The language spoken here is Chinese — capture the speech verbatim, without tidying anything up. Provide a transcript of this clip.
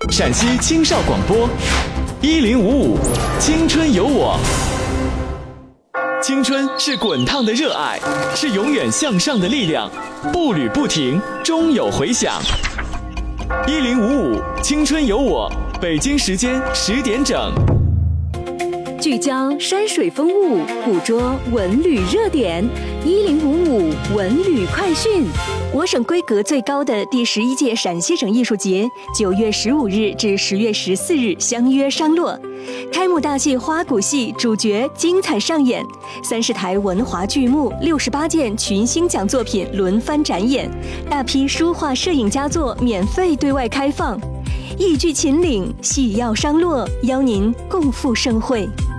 陕西青少广播，一零五五，青春有我。青春是滚烫的热爱，是永远向上的力量，步履不停，终有回响。一零五五，青春有我，北京时间十点整。 聚焦山水风物，捕捉文旅热点。一零五五文旅快讯。我省规格最高的第十一届陕西省艺术节，九月十五日至十月十四日相约商洛。开幕大戏花鼓戏主角精彩上演，三十台文华剧目，六十八件群星奖作品轮番展演，大批书画摄影佳作免费对外开放。艺剧秦岭，戏要商洛，邀您共赴盛会。